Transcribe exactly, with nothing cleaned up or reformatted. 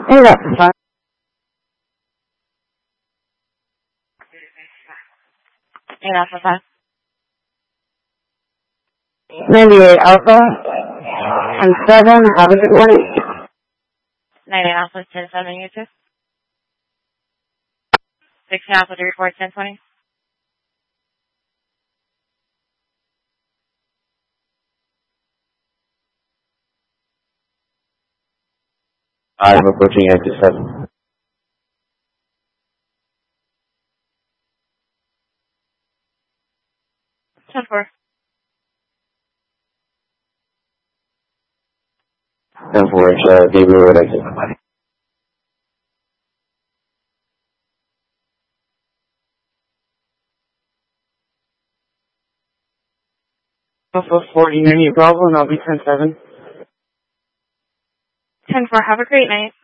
Hey, that's fine. Eight Alpha five. ninety-eight Alpha. And seven, have a good one. Ninety-eight Alpha ten seven you two. Sixteen Alpha three four ten twenty. I'm approaching exit seven. Ten four. ten four, uh, Gabriel Road exit. Alpha forty, ninety-eight Bravo, and I'll be ten seven. Ten four. Have a great night.